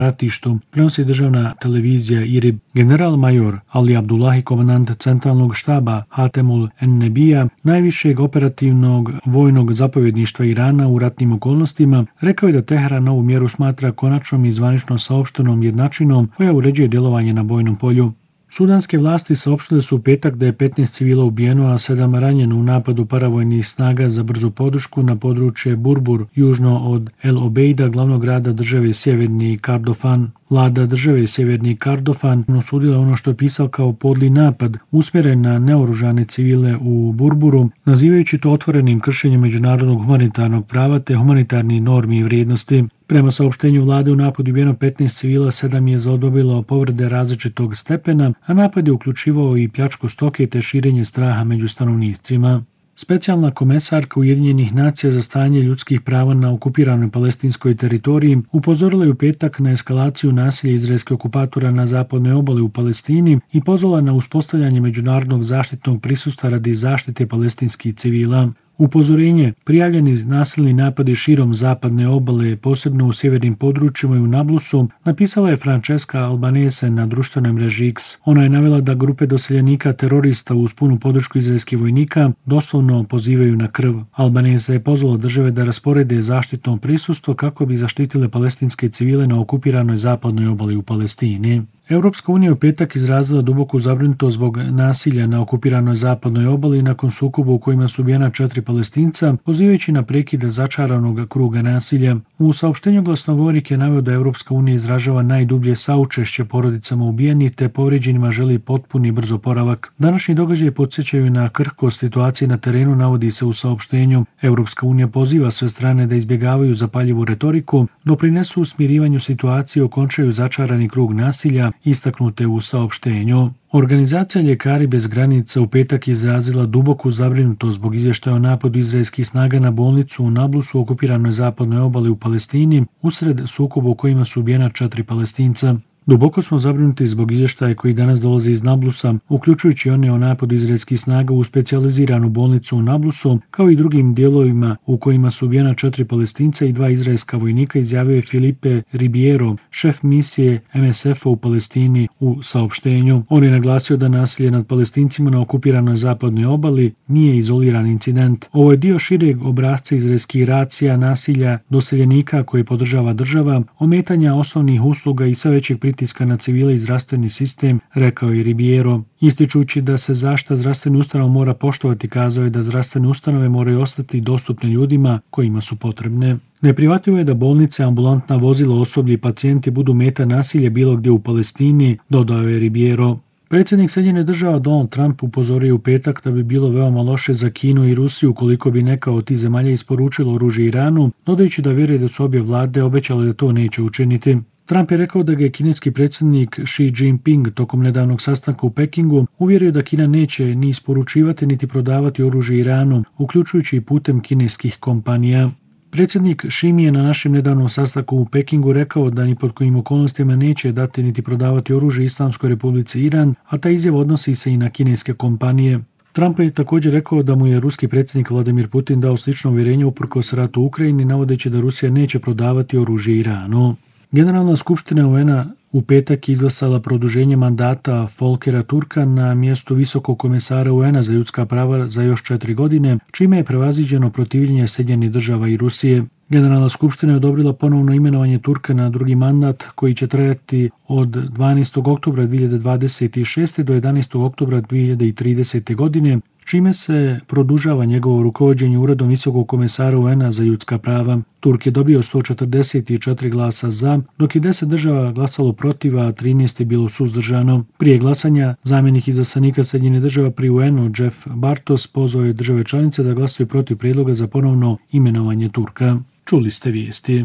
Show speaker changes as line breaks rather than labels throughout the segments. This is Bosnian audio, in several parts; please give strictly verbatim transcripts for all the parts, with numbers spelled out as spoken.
ratištu, prenosi državna televizija IRIB. General major Ali Abdullahi, komandant centralnog štaba Hatemul En-Nebija, najvišeg operativnog vojnog zapovjedništva Irana u ratnim okolnostima, rekao je da Teheran ovu mjeru smatra konačnom i zvanično saopštenom jednačinom koja uređuje djelovanje na bojnom polju. Sudanske vlasti saopštile su u petak da je petnaest civila ubijeno, a sedam ranjeno u napadu paravojnih snaga za brzu podršku na područje Burbur, južno od El Obeida, glavnog grada države Sjeverni Kordofan. Vlada države Sjeverni Kordofan osudila ono što je pisao kao podli napad usmjeren na neoružane civile u Burburu, nazivajući to otvorenim kršenjem međunarodnog humanitarnog prava te humanitarnih normi i vrijednosti. Prema saopštenju vlade, u napadu ubijeno petnaest civila, sedam je zadobilo povrede različitog stepena, a napad je uključivao i pljačku stoke te širenje straha među stanovnicima. Specijalna komesarka Ujedinjenih nacija za stanje ljudskih prava na okupiranoj palestinskoj teritoriji upozorila je u petak na eskalaciju nasilja izraelskih okupatora na zapadnoj obali u Palestini i pozvala na uspostavljanje međunarodnog zaštitnog prisustva radi zaštite palestinskih civila. Upozorenje, prijavljeni nasilni napadi širom zapadne obale, posebno u sjevernim područjima i u Nablusu, napisala je Francesca Albanese na društvenoj mreži X. Ona je navela da grupe doseljenika terorista uz punu podršku izraelskih vojnika doslovno pozivaju na krv. Albanese je pozvala države da rasporede zaštitno prisustvo kako bi zaštitile palestinske civile na okupiranoj zapadnoj obali u Palestini. Europska unija u petak izrazila duboku zabrinutost zbog nasilja na okupiranoj zapadnoj obali nakon sukoba u kojima su ubijena četiri Palestinca, pozivajući na prekid začaranog kruga nasilja. U saopštenju glasnogovornik je naveo da Europska unija izražava najdublje saučešće porodicama ubijenih te povrijeđenima želi potpuni i brzo oporavak. Današnji događaji podsjećaju na krhkost situacije na terenu, navodi se u saopštenju. Europska unija poziva sve strane da izbjegavaju zapaljivu retoriku, doprinesu u smirivanju situacije i okončaju začarani krug nasilja, istaknute u saopštenju. Organizacija Ljekari bez granica u petak izrazila duboku zabrinutost zbog izvještaja o napadu izraelskih snaga na bolnicu u Nablusu u okupiranoj zapadnoj obali u Palestini usred sukoba u kojima su ubijena četiri Palestinca. Duboko smo zabrinuti zbog izvještaja koji danas dolazi iz Nablusa, uključujući one o napadu izraelskih snaga u specijaliziranu bolnicu u Nablusu, kao i drugim dijelovima u kojima su ubijena četiri Palestinca i dva izraelska vojnika, izjavio je Filipe Ribiero, šef misije M S F-a u Palestini u saopštenju. On je naglasio da nasilje nad Palestincima na okupiranoj zapadnoj obali nije izoliran incident. Ovo je dio šireg obrasca izraelskih racija, nasilja, doseljenika koji podržava država, ometanja osnovnih usluga i sve većeg pritiska na civile i zdravstveni sistem, rekao je Ribiero. Ističući da se zaštita zdravstvene ustanove mora poštovati, kazao je da zdravstvene ustanove moraju ostati dostupne ljudima kojima su potrebne. Neprihvatljivo je da bolnice, ambulantna vozila, osoblje i pacijenti budu meta nasilja bilo gdje u Palestini, dodao je Ribiero. Predsjednik Sjedinjenih Država Donald Trump upozorio u petak da bi bilo veoma loše za Kinu i Rusiju ukoliko bi neka od tih zemalja isporučilo oružje Iranu, dodajući da vjeruje da su obje vlade obećale da to neće učiniti. Trump je rekao da ga je kineski predsjednik Xi Jinping tokom nedavnog sastanka u Pekingu uvjerio da Kina neće ni isporučivati niti prodavati oružje Iranu, uključujući i putem kineskih kompanija. Predsjednik Xi mi je na našem nedavnom sastanku u Pekingu rekao da ni pod kojim okolnostima neće dati niti prodavati oružje Islamskoj Republici Iran, a ta izjava odnosi se i na kineske kompanije. Trump je također rekao da mu je ruski predsjednik Vladimir Putin dao slično uvjerenje uprkos ratu u Ukrajini, navodeći da Rusija neće prodavati oružje Iranu. Generalna skupština U N-a u petak izglasala produženje mandata Volkera Turka na mjestu visokog komesara U N-a za ljudska prava za još četiri godine, čime je prevaziđeno protivljenje Sjedinjenih Država i Rusije. Generalna skupština je odobrila ponovno imenovanje Turka na drugi mandat koji će trajati od dvanaestog oktobra dvije hiljade dvadeset šeste. do jedanaestog oktobra dvije hiljade tridesete. godine, čime se produžava njegovo rukovođenje uredom visokog komesara U N-a za ljudska prava. Turk je dobio sto četrdeset četiri glasa za, dok je deset država glasalo protiv, a trinaest je bilo suzdržano. Prije glasanja, zamjenik izaslanika Sjedinjenih Država pri U N-u Jeff Bartos pozvao je države članice da glasuju protiv prijedloga za ponovno imenovanje Turka. Čuli ste vijesti.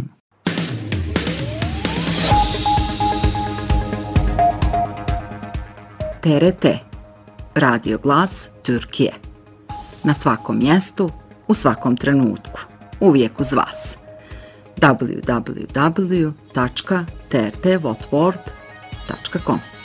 T R T, Radio glas Türkije. Na svakom mjestu, u svakom trenutku, uvijek uz vas. w w w tačka t r t votvord tačka com